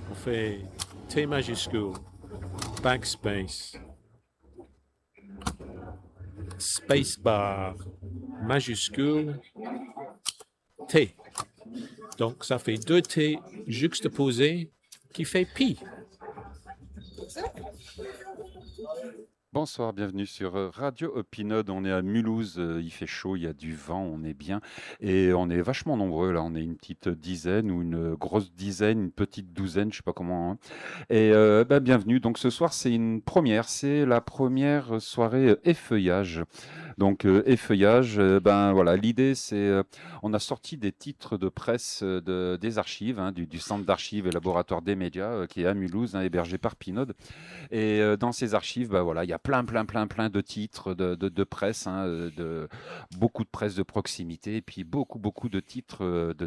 On fait T majuscule, backspace, spacebar, majuscule, T. Donc, ça fait deux T juxtaposés qui fait pi. Bonsoir, bienvenue sur Radio Opinode. On est à Mulhouse, il fait chaud, il y a du vent, on est bien. Et on est vachement nombreux là, on est une petite dizaine ou une grosse dizaine, une petite douzaine, je sais pas comment, hein. Et bienvenue. Donc ce soir, c'est une première, c'est la première soirée effeuillage. Donc effeuillage, voilà, l'idée c'est, on a sorti des titres de presse des archives, hein, du centre d'archives et laboratoire des médias qui est à Mulhouse, hein, hébergé par Pinode. Et dans ces archives, voilà, il y a plein de titres de presse, hein, beaucoup de presse de proximité, et puis beaucoup de titres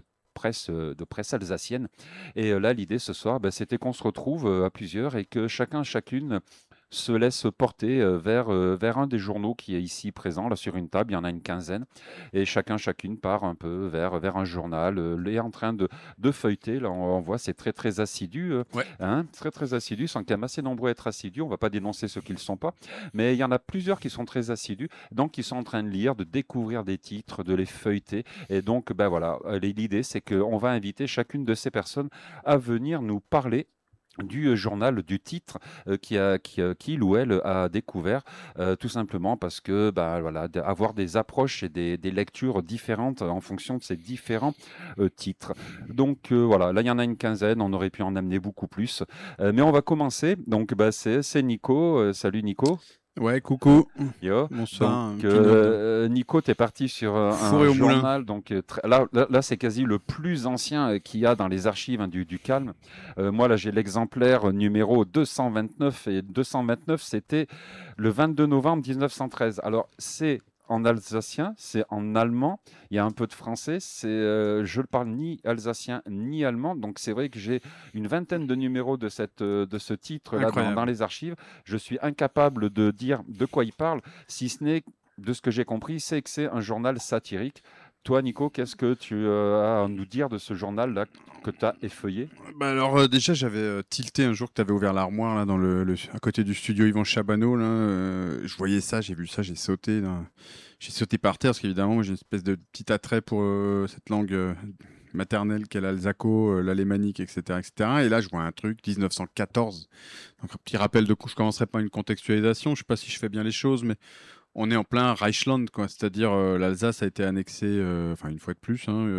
de presse alsacienne. Et là, l'idée ce soir, c'était qu'on se retrouve à plusieurs et que chacune se laisse porter vers un des journaux qui est ici présent, là sur une table, il y en a une quinzaine, et chacune part un peu vers un journal, est en train de feuilleter, là on voit c'est très assidu, Ouais. hein, très assidu, sans quand même assez nombreux à être assidus, on va pas dénoncer ceux qui le sont pas, mais il y en a plusieurs qui sont très assidus, donc ils sont en train de lire, de découvrir des titres, de les feuilleter, et donc voilà, l'idée c'est qu'on va inviter chacune de ces personnes à venir nous parler du journal, du titre qu'il ou elle a découvert, tout simplement parce que voilà, avoir des approches et des lectures différentes en fonction de ces différents titres. Donc voilà, là il y en a une quinzaine, on aurait pu en amener beaucoup plus, mais on va commencer. Donc c'est Nico. Salut Nico. Ouais, coucou. Yo. Bonsoir, Donc, Pinode. Nico, tu es parti sur Fourré un au moulin. journal. Donc, là c'est quasi le plus ancien qu'il y a dans les archives, hein, du Calme. Moi, là, j'ai l'exemplaire numéro 229. Et 229, c'était le 22 novembre 1913. Alors, c'est en alsacien, c'est en allemand, il y a un peu de français. Je ne parle ni alsacien ni allemand. Donc, c'est vrai que j'ai une vingtaine de numéros de ce titre-là dans Incroyable. les archives. Je suis incapable de dire de quoi il parle, si ce n'est, de ce que j'ai compris, c'est que c'est un journal satirique. Toi, Nico, qu'est-ce que tu as à nous dire de ce journal-là que tu as effeuillé? Alors déjà j'avais tilté un jour que tu avais ouvert l'armoire là à côté du studio Yvan Chabanot là, je voyais ça, j'ai vu ça, j'ai sauté là. J'ai sauté par terre parce qu'évidemment moi, j'ai une espèce de petit attrait pour cette langue maternelle qu'est l'alsaco, l'alémanique, etc., etc. Et là je vois un truc 1914. Donc un petit rappel de couche, je commencerai par une contextualisation, je sais pas si je fais bien les choses, mais on est en plein Reichsland, quoi. C'est-à-dire l'Alsace a été annexée, enfin une fois de plus, hein,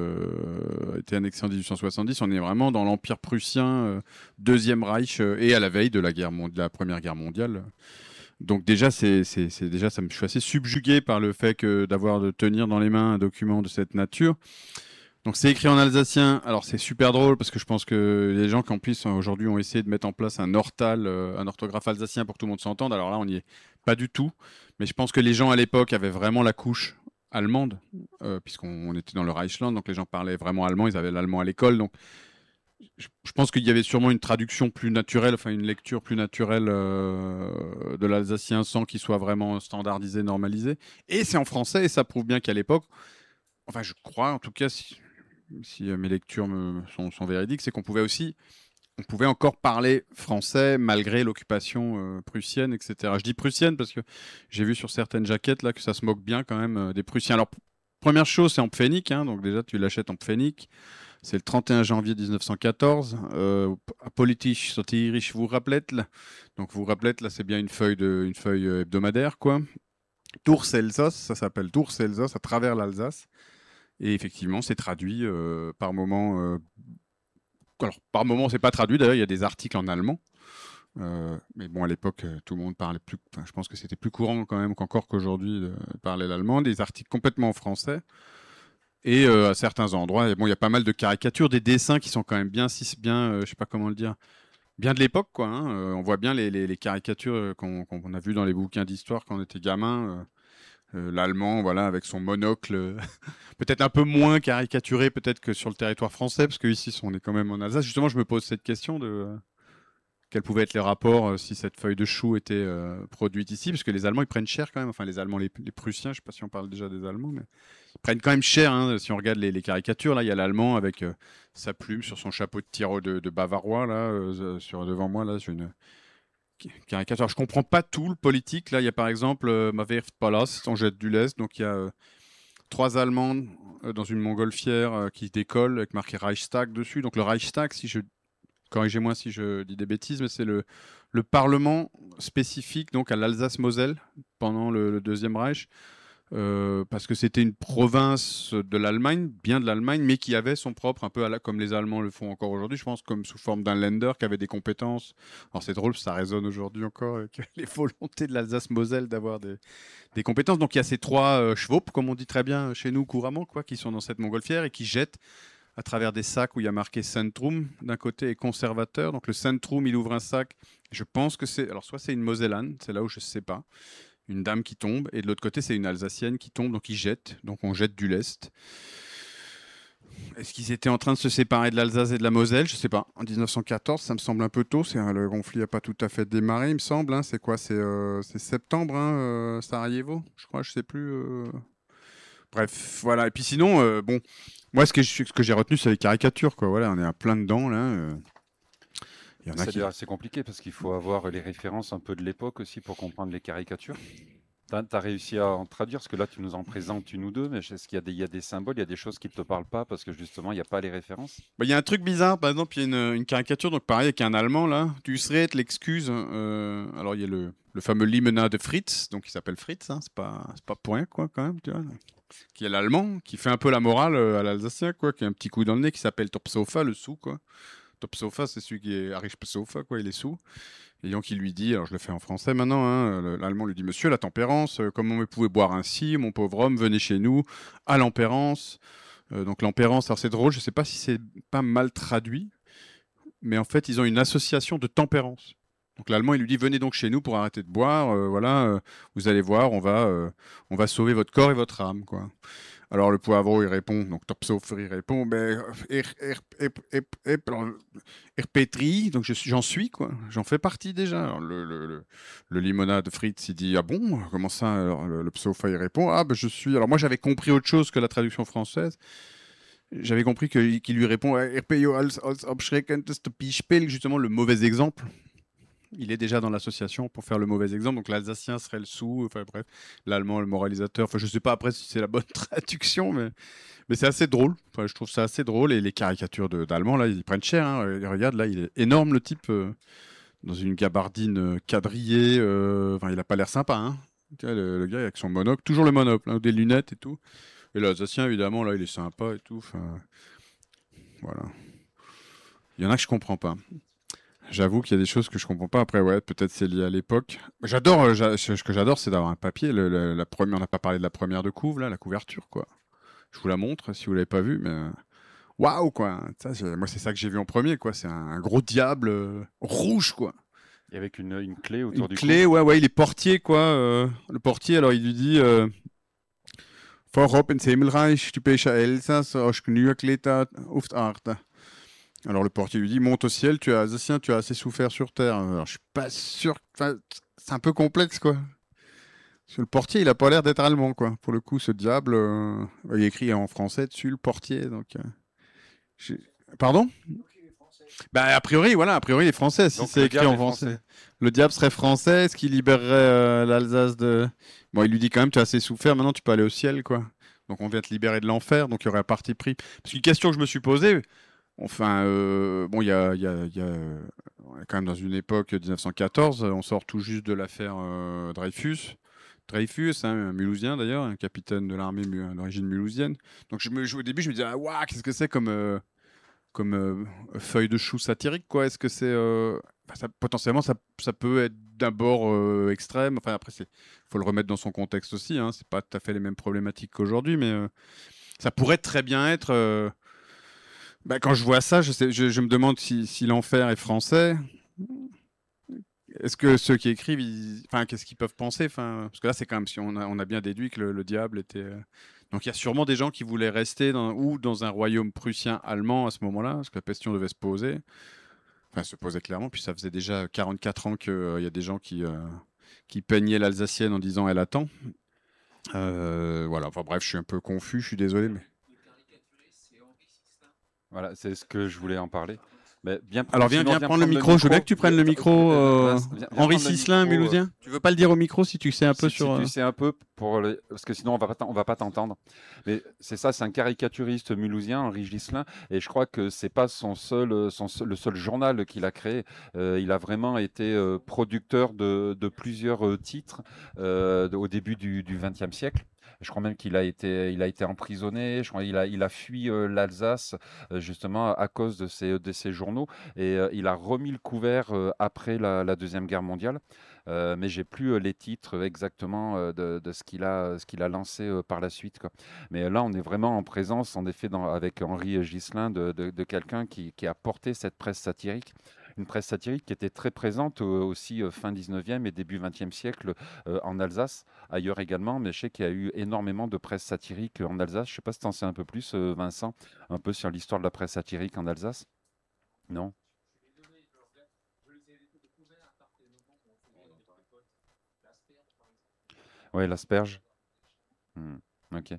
a été annexée en 1870. On est vraiment dans l'Empire prussien, Deuxième Reich, et à la veille de la Première Guerre mondiale. Donc déjà, déjà, je suis assez subjugué par le fait de tenir dans les mains un document de cette nature. Donc c'est écrit en alsacien. Alors c'est super drôle parce que je pense que les gens qui en plus aujourd'hui ont essayé de mettre en place un ortal, un orthographe alsacien pour que tout le monde s'entende. Alors là, on n'y est pas du tout. Mais je pense que les gens à l'époque avaient vraiment la couche allemande, puisqu'on était dans le Reichsland, donc les gens parlaient vraiment allemand, ils avaient l'allemand à l'école. Donc je pense qu'il y avait sûrement une traduction plus naturelle, enfin une lecture plus naturelle de l'alsacien sans qu'il soit vraiment standardisé, normalisé. Et c'est en français et ça prouve bien qu'à l'époque, enfin je crois en tout cas, si mes lectures sont véridiques, c'est on pouvait encore parler français malgré l'occupation prussienne, etc. Je dis prussienne parce que j'ai vu sur certaines jaquettes là que ça se moque bien quand même des Prussiens. Alors première chose, c'est en pfennig, hein, donc déjà tu l'achètes en pfennig. C'est le 31 janvier 1914. Politisch satirisch vous rappelez là. Donc vous rappelez là, c'est bien une feuille hebdomadaire quoi. Tours Elsace, ça s'appelle Tours Elsace à travers l'Alsace. Et effectivement, c'est traduit par moment. Alors, par moment, c'est pas traduit. D'ailleurs, il y a des articles en allemand. Mais bon, à l'époque, tout le monde parlait plus. Enfin, je pense que c'était plus courant quand même qu'encore qu'aujourd'hui de parler l'allemand. Des articles complètement en français. Et à certains endroits, et bon, il y a pas mal de caricatures, des dessins qui sont quand même bien, je sais pas comment le dire, bien de l'époque, quoi. Hein. On voit bien les caricatures qu'on a vues dans les bouquins d'histoire quand on était gamin. L'allemand, voilà, avec son monocle, peut-être un peu moins caricaturé peut-être que sur le territoire français, parce qu'ici on est quand même en Alsace. Justement, je me pose cette question quels pouvaient être les rapports si cette feuille de chou était produite ici, parce que les Allemands, ils prennent cher quand même. Enfin, les Allemands, les Prussiens, je sais pas si on parle déjà des Allemands, mais ils prennent quand même cher. Hein, si on regarde les caricatures, là, il y a l'Allemand avec sa plume sur son chapeau de tiro de Bavarois, là, devant moi, là, sur une caricature. Alors, je comprends pas tout le politique. Là, il y a par exemple Ma Werftpalast, on jette du lest, donc il y a 3 Allemands dans une montgolfière qui décollent avec marqué Reichstag dessus. Donc le Reichstag, corrigez-moi si je dis des bêtises, mais c'est le parlement spécifique donc à l'Alsace-Moselle pendant le Deuxième Reich, parce que c'était une province de l'Allemagne, bien de l'Allemagne, mais qui avait son propre, un peu comme les Allemands le font encore aujourd'hui, je pense, comme sous forme d'un Länder qui avait des compétences. Alors c'est drôle, ça résonne aujourd'hui encore avec les volontés de l'Alsace-Moselle d'avoir des compétences. Donc il y a ces 3 Schwab, comme on dit très bien chez nous couramment, quoi, qui sont dans cette montgolfière et qui jettent à travers des sacs où il y a marqué Centrum d'un côté et conservateur. Donc le Centrum, il ouvre un sac. Je pense que alors soit c'est une Mosellane, c'est là où je ne sais pas, une dame qui tombe, et de l'autre côté c'est une Alsacienne qui tombe, donc ils jettent. Donc on jette du lest. Est-ce qu'ils étaient en train de se séparer de l'Alsace et de la Moselle? Je ne sais pas. En 1914, ça me semble un peu tôt. Le conflit n'a pas tout à fait démarré, il me semble. Hein. C'est quoi? C'est septembre, hein, Sarajevo, je crois, je ne sais plus. Bref, voilà. Et puis sinon, bon, moi, ce que j'ai retenu, c'est les caricatures, quoi. Voilà, on est à plein dedans, là. Il y en a C'est assez compliqué parce qu'il faut avoir les références un peu de l'époque aussi pour comprendre les caricatures. Tu as réussi à en traduire, parce que là, tu nous en présentes une ou deux, mais est-ce qu'il y a des symboles, il y a des choses qui ne te parlent pas parce que justement, il n'y a pas les références? Bah, y a un truc bizarre, par exemple, il y a une caricature, donc pareil, avec un Allemand, là. Tu serais l'excuse. Alors, il y a le fameux Limonade de Fritz, donc il s'appelle Fritz, hein, c'est pas pour rien, quoi, quand même, tu vois. Qui est l'Allemand, qui fait un peu la morale à l'Alsacien, quoi, qui a un petit coup dans le nez, qui s'appelle Topsofa, le sou, quoi. Topsofa, c'est celui qui est Arish Sofa, quoi, il est sous. Et donc il lui dit, alors je le fais en français maintenant, hein, l'Allemand lui dit: Monsieur, la tempérance, comment vous pouvez boire ainsi, mon pauvre homme, venez chez nous, à l'empérance. Donc l'empérance, alors c'est drôle, je ne sais pas si c'est pas mal traduit, mais en fait ils ont une association de tempérance. Donc l'Allemand il lui dit: venez donc chez nous pour arrêter de boire, voilà, vous allez voir, on va sauver votre corps et votre âme, quoi. Alors le poivreau il répond, donc Topsofer il répond: ben Pétri, donc j'en suis, quoi, j'en fais partie déjà. Alors, le limonade Fritz il dit: ah bon, comment ça? Alors le Psofa il répond: ah ben je suis. Alors moi j'avais compris autre chose que la traduction française. J'avais compris qu'il lui répond: RPO als abschreckendeste Beispiel, justement le mauvais exemple. Il est déjà dans l'association pour faire le mauvais exemple. Donc l'Alsacien serait le sous, enfin bref, l'Allemand le moralisateur. Enfin je sais pas après si c'est la bonne traduction, mais c'est assez drôle. Enfin je trouve ça assez drôle, et les caricatures d'Allemands là, ils prennent cher. Hein. Regarde là, il est énorme le type, dans une gabardine quadrillée. Enfin il a pas l'air sympa. Hein. Tu vois, le gars avec son monocle, toujours le monocle, hein, des lunettes et tout. Et l'Alsacien évidemment là, il est sympa et tout. Enfin voilà. Il y en a que je comprends pas. J'avoue qu'il y a des choses que je comprends pas. Après, ouais, peut-être c'est lié à l'époque. J'adore, ce que j'adore, c'est d'avoir un papier. La première, on n'a pas parlé de la première de couve, là, la couverture, quoi. Je vous la montre si vous l'avez pas vue, mais waouh, quoi. Ça, moi, c'est ça que j'ai vu en premier, quoi. C'est un gros diable rouge, quoi. Et avec une clé autour du cou. Une clé, ouais, il est portier, quoi. Le portier, alors il lui dit: Vorop ins Himmelreich, du Pecha Elsass, aus Gnügleta, Uft Arte. Alors le portier lui dit: monte au ciel, tu es alsacien, tu as assez souffert sur terre. Alors je suis pas sûr, c'est un peu complexe, quoi. Parce que le portier, il a pas l'air d'être allemand, quoi. Pour le coup, ce diable, il est écrit en français dessus, le portier, donc. Pardon? Bah a priori, voilà, a priori il est français. Si Donc, c'est écrit en français, le diable serait français. Est-ce qu'il libérerait l'Alsace de? Bon, il lui dit quand même: tu as assez souffert, maintenant tu peux aller au ciel, quoi. Donc on vient te libérer de l'enfer, donc il y aurait un parti pris. Parce qu'une question que je me suis posée. Enfin, bon, on est quand même dans une époque 1914, on sort tout juste de l'affaire Dreyfus. Dreyfus, hein, un Mulhousien d'ailleurs, un capitaine de l'armée d'origine mulhousienne. Donc au début, je me disais: ah, waouh, qu'est-ce que c'est comme feuille de chou satirique, quoi. Est-ce que c'est potentiellement ça peut être d'abord extrême. Enfin après, faut le remettre dans son contexte aussi. Hein. C'est pas tout à fait les mêmes problématiques qu'aujourd'hui, mais ça pourrait très bien être. Quand je vois ça, je me demande si l'enfer est français. Est-ce que ceux qui écrivent, qu'est-ce qu'ils peuvent penser, parce que là, c'est quand même si on a bien déduit que le diable était. Donc il y a sûrement des gens qui voulaient rester dans un royaume prussien allemand à ce moment-là, parce que la question devait se poser. Enfin, se posait clairement. Puis ça faisait déjà 44 ans qu'il y a des gens qui peignaient l'alsacienne en disant elle attend. Voilà. Enfin bref, je suis un peu confus. Je suis désolé, mais. Voilà, c'est ce que je voulais en parler. Mais bien, Alors viens prendre le micro. Je veux bien que tu prennes le micro. Henri Sislin, Mulhousien. Tu veux pas le dire au micro si tu sais un peu sur. Si tu sais un peu parce que sinon on va pas t'entendre. Mais c'est ça, c'est un caricaturiste mulhousien, Henri Gislin, et je crois que c'est pas le seul journal qu'il a créé. Il a vraiment été producteur de plusieurs titres au début du XXe siècle. Je crois même qu'il a été emprisonné. Je crois il a fui l'Alsace justement à cause de ces journaux, et il a remis le couvert après la Deuxième Guerre mondiale. Mais j'ai plus les titres exactement de ce qu'il a lancé par la suite, quoi. Mais là, on est vraiment en présence, en effet, avec Henri Gislin, de quelqu'un qui a porté cette presse satirique. Une presse satirique qui était très présente aussi fin 19e et début 20e siècle en Alsace, ailleurs également, mais je sais qu'il y a eu énormément de presse satirique en Alsace. Je ne sais pas si tu en sais un peu plus, Vincent, un peu sur l'histoire de la presse satirique en Alsace. Non? Oui, l'asperge. Hmm, ok.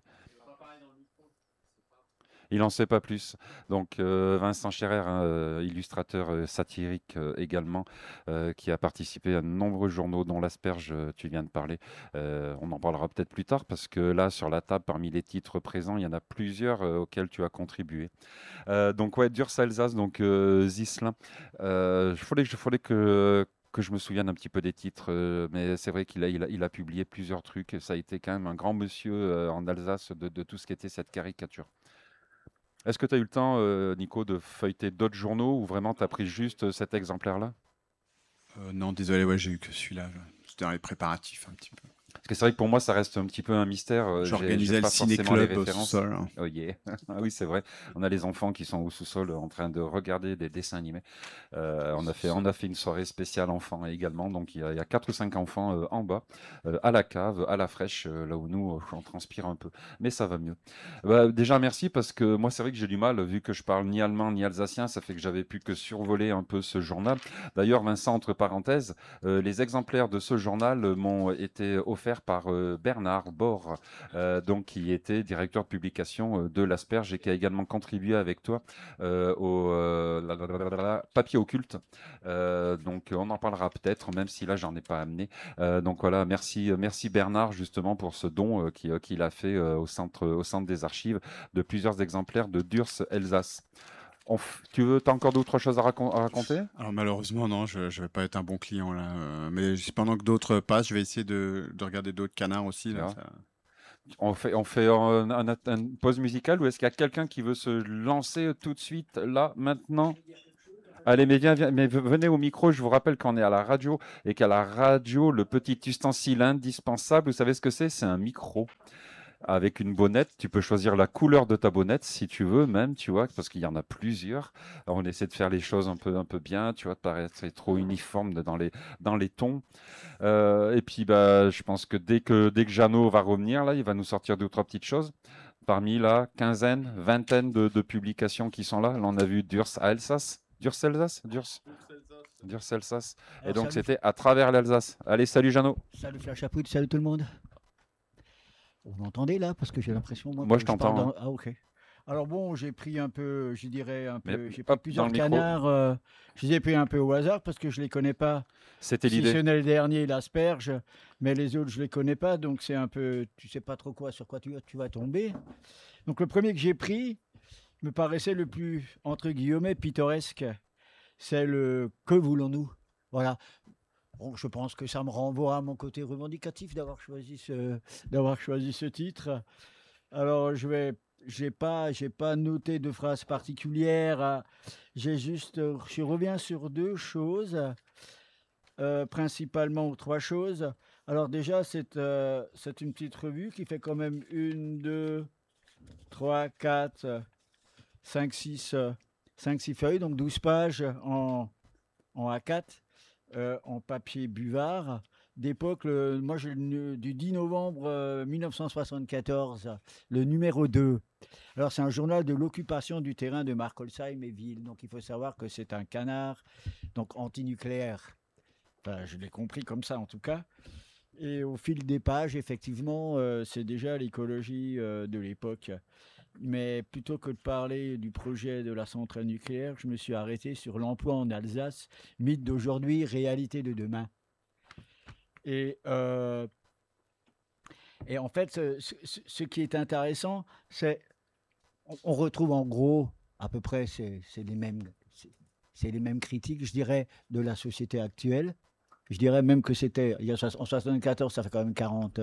Il n'en sait pas plus. Donc Vincent Scherer, hein, illustrateur satirique également, qui a participé à de nombreux journaux, dont l'Asperge, tu viens de parler. On en parlera peut-être plus tard, parce que là, sur la table, parmi les titres présents, il y en a plusieurs auxquels tu as contribué. Donc ouais, Durs Alsace, donc Zislin. Il fallait que je me souvienne un petit peu des titres, mais c'est vrai qu'il a publié plusieurs trucs. Ça a été quand même un grand monsieur en Alsace de tout ce qui était cette caricature. Est-ce que tu as eu le temps, Nico, de feuilleter d'autres journaux ou vraiment tu as pris juste cet exemplaire-là? Non, désolé, ouais, j'ai eu que celui-là. C'était dans les préparatifs un petit peu. Parce que c'est vrai que pour moi, ça reste un petit peu un mystère. J'organisais le pas forcément les ciné-club au références. sous-sol. Oh yeah. Ah oui, c'est vrai. On a les enfants qui sont au sous-sol en train de regarder des dessins animés. On a fait une soirée spéciale enfants également. Donc il y a 4 ou 5 enfants en bas, à la cave, à la fraîche, là où nous, on transpire un peu. Mais ça va mieux. Bah, déjà, merci, parce que moi, c'est vrai que j'ai du mal, vu que je parle ni allemand ni alsacien. Ça fait que j'avais pu que survoler un peu ce journal. D'ailleurs, Vincent, entre parenthèses, les exemplaires de ce journal m'ont été offerts par Bernard Bor, donc, qui était directeur de publication de l'Asperge et qui a également contribué avec toi au papier occulte. Donc on en parlera peut-être, même si là j'en ai pas amené. Donc voilà, merci Bernard, justement, pour ce don qu'il a fait au centre des archives de plusieurs exemplaires de Durs Elsace. Tu veux, t'as encore d'autres choses à raconter? Alors malheureusement, non, je vais pas être un bon client là. Mais pendant que d'autres passent, je vais essayer de regarder d'autres canards aussi. Là, Ah. On fait une pause musicale, ou est-ce qu'il y a quelqu'un qui veut se lancer tout de suite, là, maintenant? Allez, mais venez au micro. Je vous rappelle qu'on est à la radio, et qu'à la radio, le petit ustensile indispensable, vous savez ce que c'est? C'est un micro. Avec une bonnette, tu peux choisir la couleur de ta bonnette si tu veux, même, tu vois, parce qu'il y en a plusieurs. Alors, on essaie de faire les choses un peu bien, tu vois, de paraître trop uniforme dans les tons. Et puis, bah, je pense que dès que Jeannot va revenir, là, il va nous sortir deux ou trois petites choses. Parmi la quinzaine, vingtaine de publications qui sont là, on a vu Durs à Alsace. Durs Alsace? Durs Alsace. Et donc, c'était à travers l'Alsace. Allez, salut Jeannot. Salut Flash Chapout, salut tout le monde. Vous m'entendez là? Parce que j'ai l'impression, moi je t'entends. Hein. Ah, ok. Alors bon, j'ai pris un peu, je dirais j'ai pris plusieurs canards. Je les ai pris un peu au hasard parce que je les connais pas. C'était l'idée. Si ce n'est le dernier, l'Asperge, mais les autres, je les connais pas. Donc c'est un peu, tu sais pas trop sur quoi tu vas tomber. Donc le premier que j'ai pris me paraissait le plus, entre guillemets, pittoresque. C'est le « Que voulons-nous » Voilà. Bon, je pense que ça me renvoie à mon côté revendicatif d'avoir choisi ce titre. Alors, j'ai pas noté de phrase particulière. Je reviens sur deux choses, principalement trois choses. Alors déjà, c'est une petite revue qui fait quand même 1, 2, 3, 4, 5, 6 feuilles, donc 12 pages en A4. En papier buvard. d'époque. Moi, j'ai du 10 novembre 1974, le numéro 2. Alors, c'est un journal de l'occupation du terrain de Markolsheim et Ville. Donc, il faut savoir que c'est un canard, donc antinucléaire. Enfin, je l'ai compris comme ça, en tout cas. Et au fil des pages, effectivement, c'est déjà l'écologie de l'époque. Mais plutôt que de parler du projet de la centrale nucléaire, je me suis arrêté sur l'emploi en Alsace, mythe d'aujourd'hui, réalité de demain. Et en fait, ce qui est intéressant, c'est on retrouve en gros à peu près c'est les mêmes critiques, je dirais, de la société actuelle. Je dirais même que c'était en 74, ça fait quand même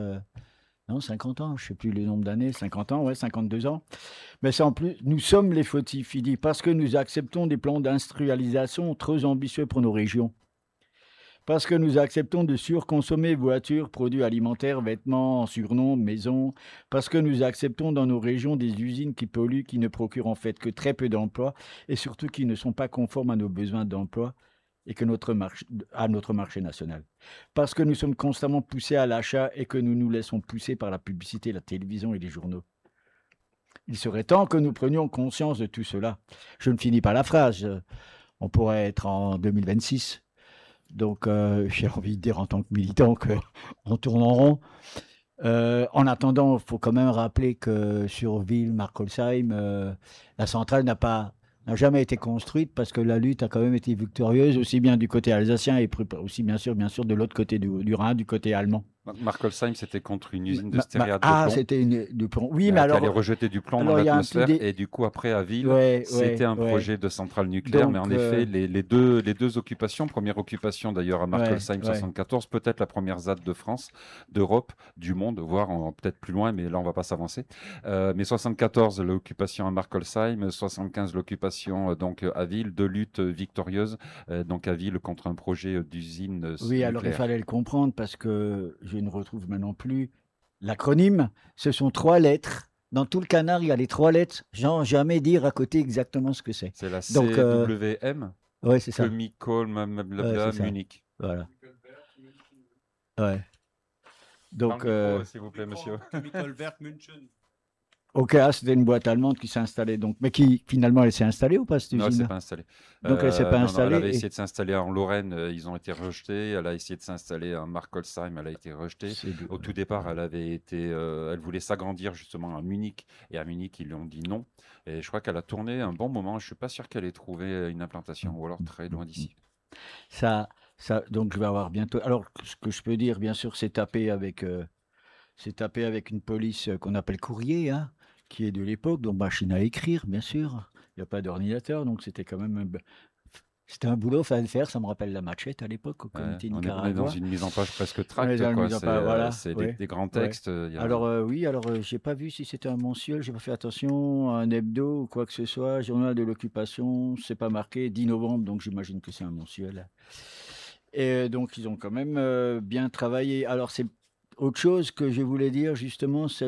50 ans, je ne sais plus le nombre d'années, 50 ans, ouais, 52 ans. Mais c'est en plus, nous sommes les fautifs, il dit, parce que nous acceptons des plans d'industrialisation trop ambitieux pour nos régions. Parce que nous acceptons de surconsommer voitures, produits alimentaires, vêtements, surnoms, maisons. Parce que nous acceptons dans nos régions des usines qui polluent, qui ne procurent en fait que très peu d'emplois et surtout qui ne sont pas conformes à nos besoins d'emploi et à notre marché national. Parce que nous sommes constamment poussés à l'achat et que nous nous laissons pousser par la publicité, la télévision et les journaux. Il serait temps que nous prenions conscience de tout cela. Je ne finis pas la phrase. On pourrait être en 2026. Donc, j'ai envie de dire en tant que militant qu'on tourne en rond. En attendant, il faut quand même rappeler que sur Ville, Markolsheim, la centrale n'a jamais été construite parce que la lutte a quand même été victorieuse, aussi bien du côté alsacien et aussi bien sûr de l'autre côté du Rhin, du côté allemand. Markolsheim, c'était contre une usine de stéréate de plomb. Ah, c'était du plomb. Oui, mais alors... Elle allait rejeter du plomb dans l'atmosphère et du coup, après, à Ville, c'était un projet de centrale nucléaire. Donc, mais en effet, les deux occupations, première occupation d'ailleurs à Markolsheim, 74, peut-être la première ZAD de France, d'Europe, du monde, voire peut-être plus loin, mais là, on ne va pas s'avancer. Mais 74, l'occupation à Markolsheim, 75, l'occupation donc à Ville, deux luttes victorieuses, donc à Ville contre un projet d'usine nucléaire. Alors il fallait le comprendre parce que je ne retrouve maintenant plus l'acronyme. Ce sont 3 lettres. Dans tout le canard, il y a les 3 lettres. Sans jamais dire à côté exactement ce que c'est. C'est la CWM. Ouais, c'est ça. Munich. Voilà. Ouais. Donc, s'il vous plaît, monsieur. Ok, c'était une boîte allemande qui s'est installée, donc, mais qui finalement elle s'est installée ou pas cette usine? Non, elle ne s'est pas installée. Donc elle s'est pas installée. Elle avait essayé de s'installer en Lorraine, ils ont été rejetés. Elle a essayé de s'installer à Markolsheim, elle a été rejetée. Au tout départ, elle voulait s'agrandir justement à Munich, et à Munich ils lui ont dit non. Et je crois qu'elle a tourné un bon moment. Je suis pas sûr qu'elle ait trouvé une implantation, ou alors très loin d'ici. Donc je vais avoir bientôt. Alors ce que je peux dire, bien sûr, c'est taper avec une police qu'on appelle courrier, hein, qui est de l'époque, donc machine à écrire, bien sûr. Il n'y a pas d'ordinateur, donc c'était quand même c'était un boulot, fallait le faire. Ça me rappelle la machette à l'époque au comité Nicaragua. On est dans une mise en page presque tract, c'est des grands textes. Alors j'ai pas vu si c'était un mensuel, j'ai pas fait attention, un hebdo ou quoi que ce soit, journal de l'occupation, c'est pas marqué 10 novembre, donc j'imagine que c'est un mensuel. Et donc ils ont quand même bien travaillé. Alors c'est autre chose que je voulais dire justement, c'est